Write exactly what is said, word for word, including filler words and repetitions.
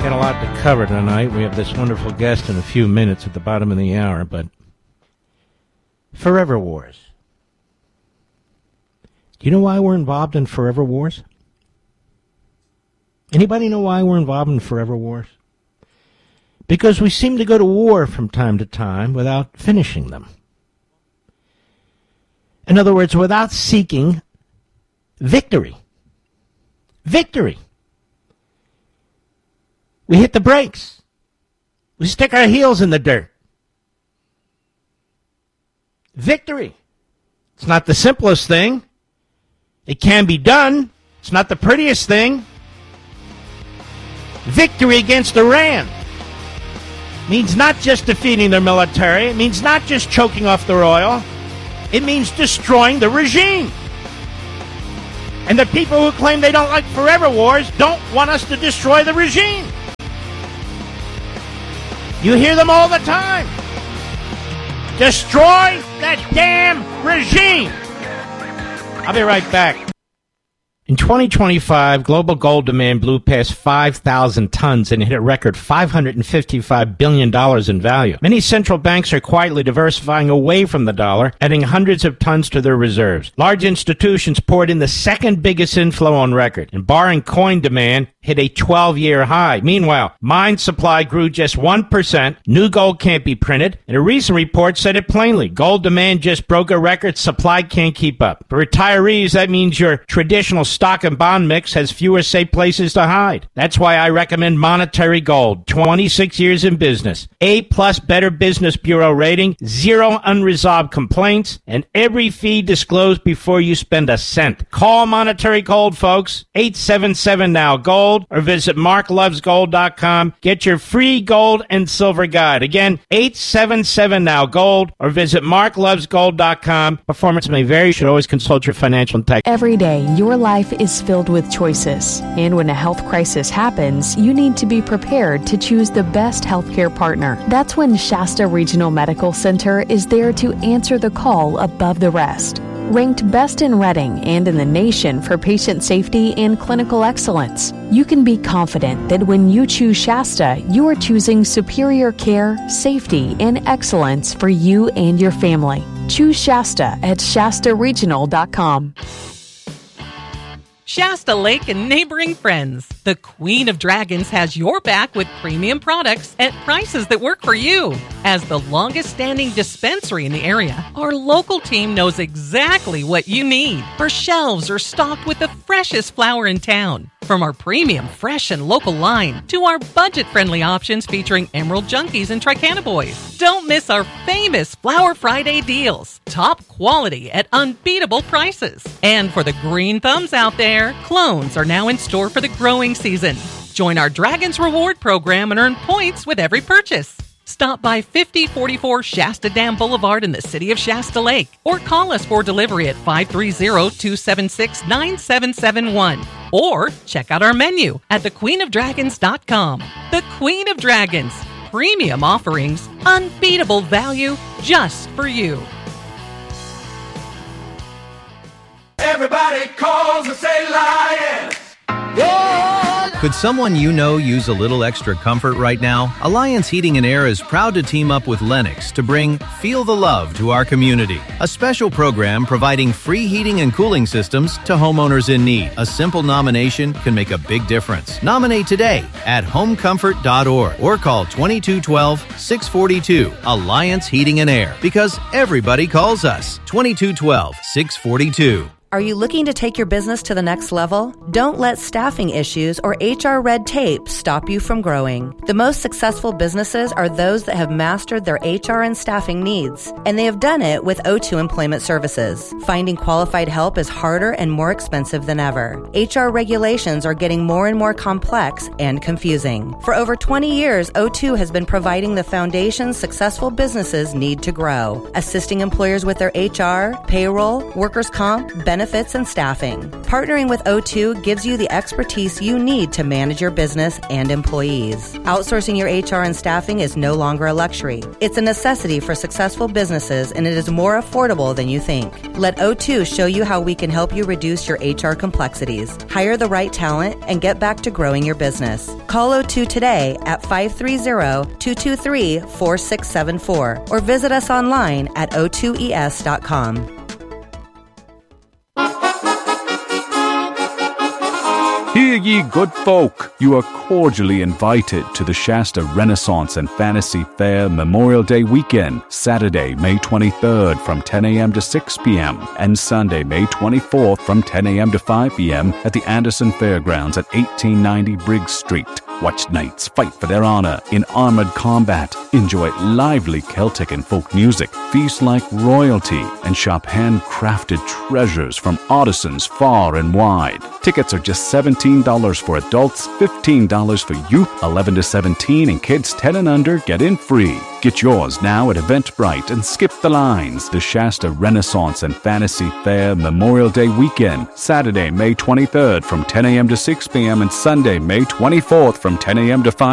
Got a lot to cover tonight. We have this wonderful guest in a few minutes at the bottom of the hour, but Forever Wars. Do you know why we're involved in Forever Wars? Anybody know why we're involved in Forever Wars? Because we seem to go to war from time to time without finishing them. In other words, without seeking victory. Victory. We hit the brakes. We stick our heels in the dirt. Victory. It's not the simplest thing. It can be done. It's not the prettiest thing. Victory against Iran means not just defeating their military. It means not just choking off their oil. It means destroying the regime. And the people who claim they don't like Forever Wars don't want us to destroy the regime. You hear them all the time. Destroy that damn regime. I'll be right back. In twenty twenty-five, global gold demand blew past five thousand tons and hit a record five hundred fifty-five billion dollars in value. Many central banks are quietly diversifying away from the dollar, adding hundreds of tons to their reserves. Large institutions poured in the second biggest inflow on record, and barring coin demand hit a twelve-year high. Meanwhile, mine supply grew just one percent, new gold can't be printed, and a recent report said it plainly. Gold demand just broke a record, supply can't keep up. For retirees, that means your traditional stock and bond mix has fewer safe places to hide. That's why I recommend Monetary Gold. twenty-six years in business. A-plus Better Business Bureau rating, zero unresolved complaints, and every fee disclosed before you spend a cent. Call Monetary Gold, folks. eight seven seven now gold or visit mark loves gold dot com. Get your free gold and silver guide. Again, eight seven seven now gold or visit mark loves gold dot com. Performance may vary. You should always consult your financial and tax. Every day, your life is filled with choices. And when a health crisis happens, you need to be prepared to choose the best healthcare partner. That's when Shasta Regional Medical Center is there to answer the call above the rest. Ranked best in Reading and in the nation for patient safety and clinical excellence, you can be confident that when you choose Shasta, you are choosing superior care, safety, and excellence for you and your family. Choose Shasta at shasta regional dot com. Shasta Lake and neighboring friends. The Queen of Dragons has your back with premium products at prices that work for you. As the longest-standing dispensary in the area, our local team knows exactly what you need. Our shelves are stocked with the freshest flower in town. From our premium, fresh, and local line to our budget-friendly options featuring Emerald Junkies and Tricana Boys. Don't miss our famous Flower Friday deals. Top quality at unbeatable prices. And for the green thumbs out there, clones are now in store for the growing season. Join our Dragons Reward program and earn points with every purchase. Stop by fifty forty-four Shasta Dam Boulevard in the city of Shasta Lake or call us for delivery at five three zero, two seven six, nine seven seven one or check out our menu at the queen of dragons dot com. The Queen of Dragons. Premium offerings, unbeatable value just for you. Everybody calls and say Lions. Whoa! Could someone you know use a little extra comfort right now? Alliance Heating and Air is proud to team up with Lennox to bring Feel the Love to our community. A special program providing free heating and cooling systems to homeowners in need. A simple nomination can make a big difference. Nominate today at home comfort dot org or call twenty-two twelve, six forty-two. Alliance Heating and Air, because everybody calls us. twenty-two twelve, six forty-two. Are you looking to take your business to the next level? Don't let staffing issues or H R red tape stop you from growing. The most successful businesses are those that have mastered their H R and staffing needs, and they have done it with O two Employment Services. Finding qualified help is harder and more expensive than ever. H R regulations are getting more and more complex and confusing. For over twenty years, O two has been providing the foundation successful businesses need to grow, assisting employers with their H R, payroll, workers' comp, benefits, benefits and staffing. Partnering with O two gives you the expertise you need to manage your business and employees. Outsourcing your H R and staffing is no longer a luxury. It's a necessity for successful businesses, and it is more affordable than you think. Let O two show you how we can help you reduce your H R complexities, hire the right talent, and get back to growing your business. Call O two today at five three zero, two two three, four six seven four or visit us online at o two e s dot com. Hear ye, good folk, you are cordially invited to the Shasta Renaissance and Fantasy Fair Memorial Day weekend, Saturday, May twenty-third from ten a.m. to six p.m. and Sunday, May twenty-fourth from ten a.m. to five p.m. at the Anderson Fairgrounds at eighteen ninety Briggs Street. Watch knights fight for their honor in armored combat, enjoy lively Celtic and folk music, feast like royalty, and shop handcrafted treasures from artisans far and wide. Tickets are just seventeen dollars for adults, fifteen dollars for youth, eleven to seventeen, and kids ten and under get in free. Get yours now at Eventbrite and skip the lines. The Shasta Renaissance and Fantasy Fair Memorial Day weekend, Saturday, May twenty-third from ten a.m. to six p.m. and Sunday, May twenty-fourth from ten a.m. to five